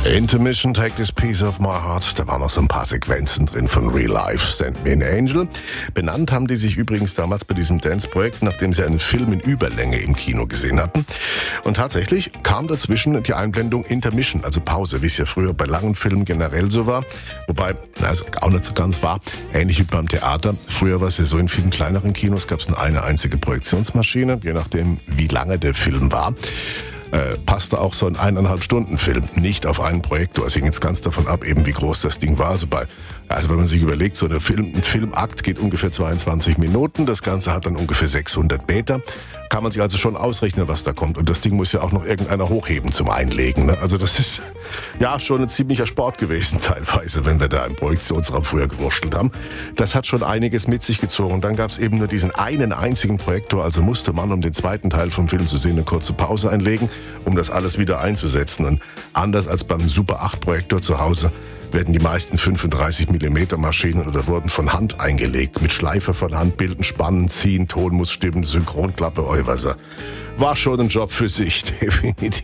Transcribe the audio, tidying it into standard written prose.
Intermission, Take This Piece of My Heart. Da waren noch so ein paar Sequenzen drin von Real Life, Send Me an Angel. Benannt haben die sich übrigens damals bei diesem Dance-Projekt, nachdem sie einen Film in Überlänge im Kino gesehen hatten. Und tatsächlich kam dazwischen die Einblendung Intermission, also Pause, wie es ja früher bei langen Filmen generell so war. Wobei, also auch nicht so ganz war, ähnlich wie beim Theater. Früher war es ja so, in vielen kleineren Kinos gab es nur eine einzige Projektionsmaschine, je nachdem wie lange der Film war. Passte auch so ein 1,5-Stunden-Film nicht auf einen Projektor. Es hing jetzt ganz davon ab, eben wie groß das Ding war. Also wenn man sich überlegt, so ein Filmakt geht ungefähr 22 Minuten. Das Ganze hat dann ungefähr 600 Meter. Kann man sich also schon ausrechnen, was da kommt. Und das Ding muss ja auch noch irgendeiner hochheben zum Einlegen. Ne? Also das ist ja schon ein ziemlicher Sport gewesen teilweise, wenn wir da im Projektionsraum früher gewurschtelt haben. Das hat schon einiges mit sich gezogen. Und dann gab es eben nur diesen einen einzigen Projektor. Also musste man, um den zweiten Teil vom Film zu sehen, eine kurze Pause einlegen, um das alles wieder einzusetzen. Und anders als beim Super 8 Projektor zu Hause werden die meisten 35mm Maschinen oder wurden von Hand eingelegt. Mit Schleifer von Hand bilden, spannen, ziehen, Ton muss stimmen, Synchronklappe, was war schon ein Job für sich, definitiv.